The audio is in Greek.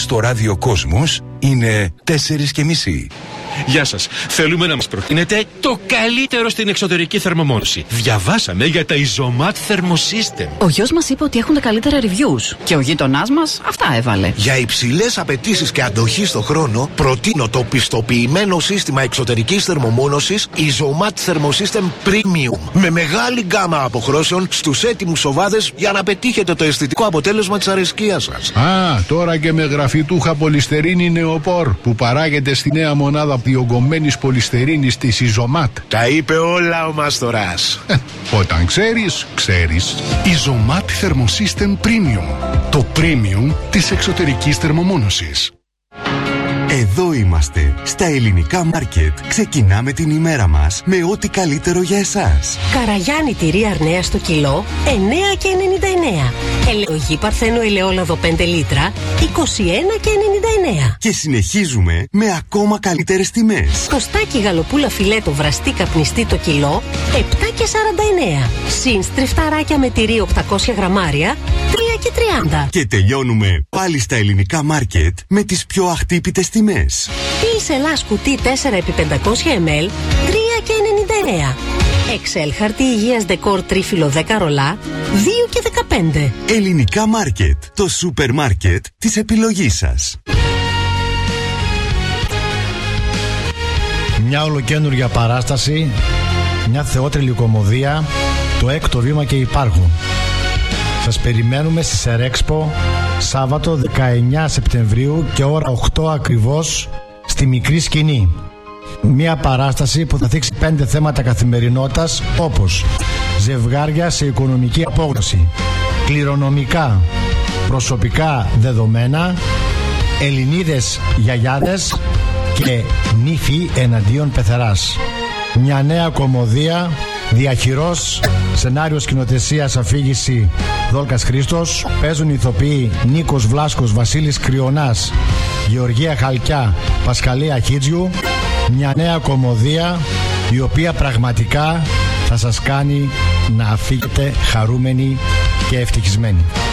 στο ράδιο Κόσμος είναι 4:30. Γεια σας. Θέλουμε να μας προτείνετε το καλύτερο στην εξωτερική θερμομόνωση. Διαβάσαμε για τα Isomat Thermosystem. Ο γιος μας είπε ότι έχουν τα καλύτερα reviews και ο γείτονάς μας αυτά έβαλε. Για υψηλές απαιτήσεις και αντοχή στο χρόνο, προτείνω το πιστοποιημένο σύστημα εξωτερικής θερμομόνωσης Isomat Thermosystem Premium. Με μεγάλη γκάμα αποχρώσεων στους έτοιμους οβάδες για να πετύχετε το αισθητικό αποτέλεσμα της αρεσκίας σας. Τώρα και με γραφιτούχα πολυστερίνη νεοπόρ που παράγεται στη νέα μονάδα διογκωμένης πολυστερίνης της Isomat. Τα είπε όλα ο Μάστορας. Όταν ξέρεις, ξέρεις. Isomat Thermosystem Premium. Το premium της εξωτερικής θερμομόνωσης. Εδώ είμαστε, στα ελληνικά μάρκετ. Ξεκινάμε την ημέρα μας με ό,τι καλύτερο για εσάς. Καραγιάννη τυρί Αρνέα στο κιλό, 9,99. Ελαιογή Παρθένο ελαιόλαδο 5 λίτρα, 21,99. Και συνεχίζουμε με ακόμα καλύτερες τιμές. Κοστάκι γαλοπούλα φιλέτο βραστή καπνιστή το κιλό, 7,49. Συν στριφταράκια με τυρί 800 γραμμάρια, 3,30. Και τελειώνουμε πάλι στα ελληνικά μάρκετ με τις πιο αχτύπητες τιμές. Πίς Ελλάς κουτί 4x500 ml, 3,99. Excel χαρτί υγείας δεκόρ τρίφυλλο 10 ρολά, 2,15. Ελληνικά μάρκετ, το σούπερ μάρκετ της επιλογής σας. Μια ολοκαίνουργια παράσταση, μια θεότρελη κωμωδία, το έκτο βήμα και υπάρχουν. Σας περιμένουμε στη Σερέξπο Σάββατο 19 Σεπτεμβρίου και ώρα 8 ακριβώς στη Μικρή Σκηνή. Μια παράσταση που θα θίξει 5 θέματα καθημερινότητας όπως ζευγάρια σε οικονομική απόγνωση, κληρονομικά, προσωπικά δεδομένα, Ελληνίδες γιαγιάδες και νύφη εναντίον πεθεράς. Μια νέα κωμωδία, διαχειρός, σενάριο σκηνοθεσίας, αφήγηση Δόλκας Χρήστος. Παίζουν ηθοποιοί Νίκος Βλάσκος, Βασίλης Κρυονάς, Γεωργία Χαλκιά, Πασχαλία Χίτζιου. Μια νέα κωμωδία η οποία πραγματικά θα σας κάνει να φύγετε χαρούμενοι και ευτυχισμένοι.